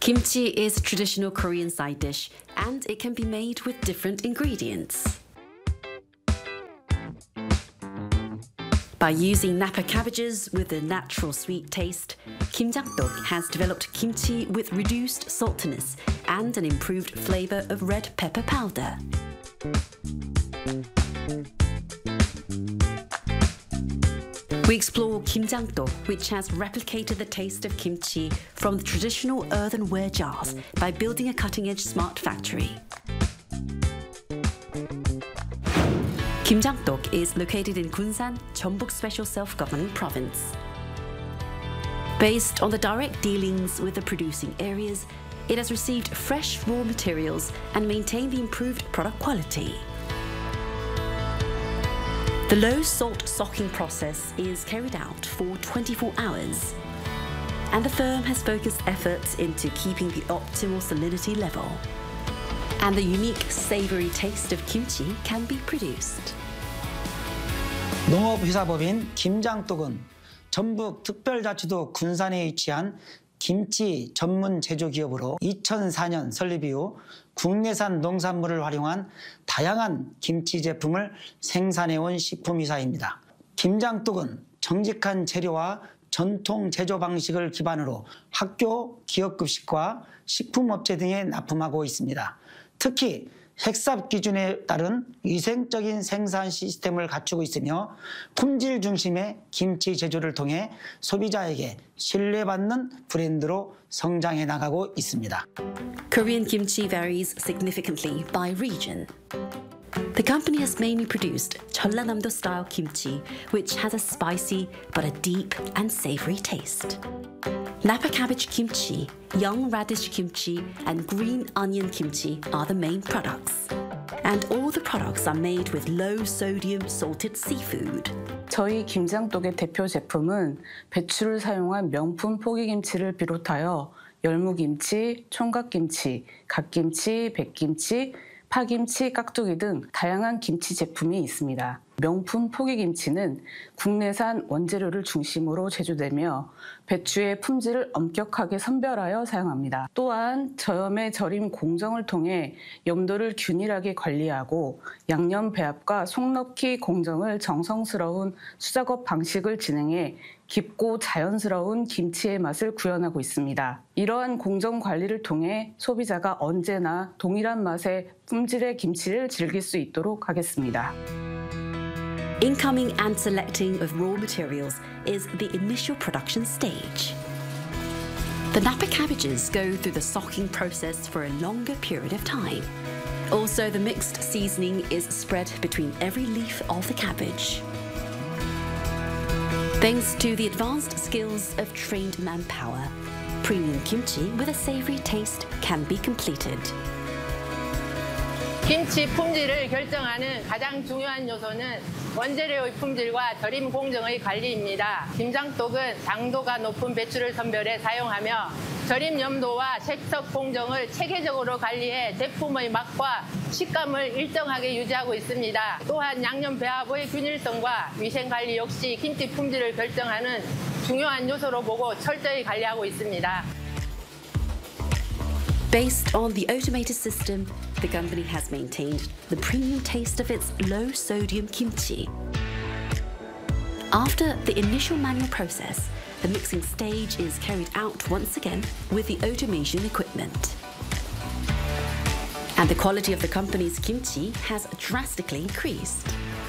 Kimchi is a traditional Korean side dish, and it can be made with different ingredients. By using Napa cabbages with a natural sweet taste, Kimjangtok has developed kimchi with reduced saltiness and an improved flavor of red pepper powder. We explore Kimjangtok, which has replicated the taste of kimchi from the traditional earthenware jars by building a cutting-edge smart factory. Kimjangtok is located in Gunsan, Jeonbuk Special Self-Government Province. Based on the direct dealings with the producing areas, it has received fresh raw materials and maintained the improved product quality. The low-salt socking process is carried out for 24 hours, and the firm has focused efforts into keeping the optimal salinity level. And the unique savory taste of kimchi can be produced. 농업회사법인 김장떡은 전북 특별자치도 군산에 위치한 김치 전문 제조기업으로 2004년 설립 이후 국내산 농산물을 활용한 다양한 김치 제품을 생산해온 식품회사입니다. 김장떡은 정직한 재료와 전통 제조 방식을 기반으로 학교, 기업급식과 식품업체 등에 납품하고 있습니다. 특히 헥삽 기준에 따른 위생적인 생산 시스템을 갖추고 있으며 품질 중심의 김치 제조를 통해 소비자에게 신뢰받는 브랜드로 성장해 나가고 있습니다. Korean kimchi varies significantly by region. The company has mainly produced Jeollanam-do style kimchi, which has a spicy but a deep and savory taste. Napa cabbage kimchi, young radish kimchi, and green onion kimchi are the main products. And all the products are made with low-sodium salted seafood. 저희 김장떡의 대표 제품은 배추를 사용한 명품 포기김치를 비롯하여 열무김치, 총각김치, 갓김치, 백김치, 파김치, 깍두기 등 다양한 김치 제품이 있습니다. 명품 포기김치는 국내산 원재료를 중심으로 제조되며 배추의 품질을 엄격하게 선별하여 사용합니다. 또한 저염의 절임 공정을 통해 염도를 균일하게 관리하고 양념 배합과 속 넣기 공정을 정성스러운 수작업 방식을 진행해 깊고 자연스러운 김치의 맛을 구현하고 있습니다. 이러한 공정 관리를 통해 소비자가 언제나 동일한 맛의 품질의 김치를 즐길 수 있도록 하겠습니다. Incoming and selecting of raw materials is the initial production stage. The Napa cabbages go through the socking process for a longer period of time. Also, the mixed seasoning is spread between every leaf of the cabbage. Thanks to the advanced skills of trained manpower, premium kimchi with a savory taste can be completed. 김치 품질을 결정하는 가장 중요한 요소는 원재료의 품질과 절임 공정의 관리입니다. 김장떡은 당도가 높은 배추를 선별해 사용하며 절임 염도와 색석 공정을 체계적으로 관리해 제품의 맛과 식감을 일정하게 유지하고 있습니다. 또한 양념 배합의 균일성과 위생 관리 역시 김치 품질을 결정하는 중요한 요소로 보고 철저히 관리하고 있습니다. Based on the automated system, the company has maintained the premium taste of its low-sodium kimchi. After the initial manual process, the mixing stage is carried out once again with the automation equipment. And the quality of the company's kimchi has drastically increased.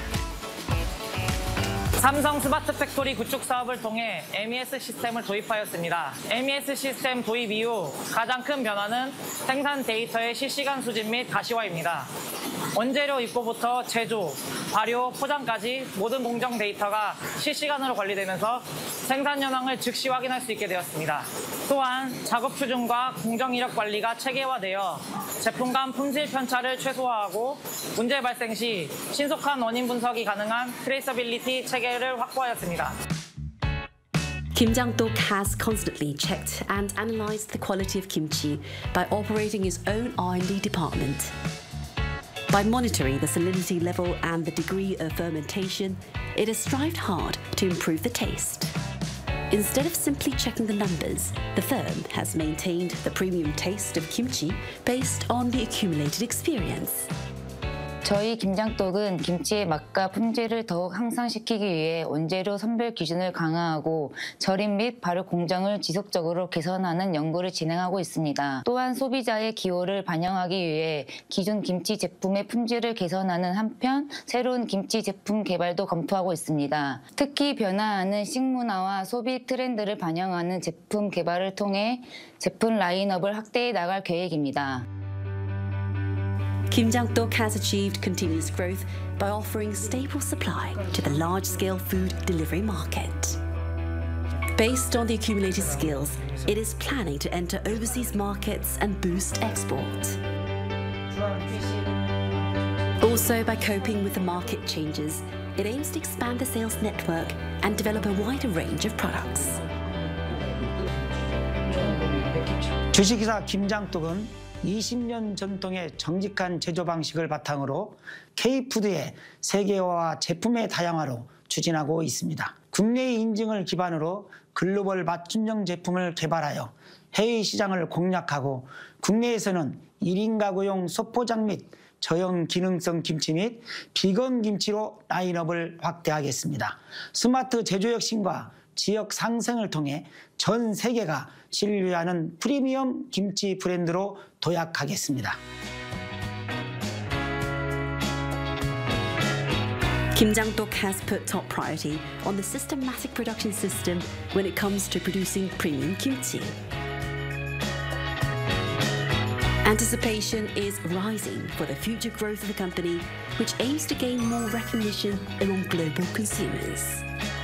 삼성 스마트 팩토리 구축 사업을 통해 MES 시스템을 도입하였습니다. MES 시스템 도입 이후 가장 큰 변화는 생산 데이터의 실시간 수집 및 가시화입니다. 원재료 입고부터 제조, 발효, 포장까지 모든 공정 데이터가 실시간으로 관리되면서 생산 현황을 즉시 확인할 수 있게 되었습니다. 또한 작업 추진과 공정 이력 관리가 체계화되어 제품 간 품질 편차를 최소화하고 문제 발생 시 신속한 원인 분석이 가능한 트레이서빌리티 체계를 확보하였습니다. Kimjangtok has constantly checked and analyzed the quality of kimchi by operating its own R&D department. By monitoring the salinity level and the degree of fermentation, it has strived hard to improve the taste. Instead of simply checking the numbers, the firm has maintained the premium taste of kimchi based on the accumulated experience. 저희 김장떡은 김치의 맛과 품질을 더욱 향상시키기 위해 원재료 선별 기준을 강화하고 절임 및 발효 공정을 지속적으로 개선하는 연구를 진행하고 있습니다. 또한 소비자의 기호를 반영하기 위해 기존 김치 제품의 품질을 개선하는 한편 새로운 김치 제품 개발도 검토하고 있습니다. 특히 변화하는 식문화와 소비 트렌드를 반영하는 제품 개발을 통해 제품 라인업을 확대해 나갈 계획입니다. Kimjangtok has achieved continuous growth by offering stable supply to the large-scale food delivery market. Based on the accumulated skills, it is planning to enter overseas markets and boost export. Also, by coping with the market changes, it aims to expand the sales network and develop a wider range of products. 주식회사 김장떡은 20년 전통의 정직한 제조 방식을 바탕으로 K푸드의 세계화와 제품의 다양화로 추진하고 있습니다. 국내의 인증을 기반으로 글로벌 맞춤형 제품을 개발하여 해외 시장을 공략하고 국내에서는 1인 가구용 소포장 및 저형 기능성 김치 및 비건 김치로 라인업을 확대하겠습니다. 스마트 제조 혁신과 지역 상생을 통해 전 세계가 신뢰하는 프리미엄 김치 브랜드로 도약하겠습니다. Kimjangtok has put top priority on the systematic production system when it comes to producing premium kimchi. Anticipation is rising for the future growth of the company, which aims to gain more recognition among global consumers.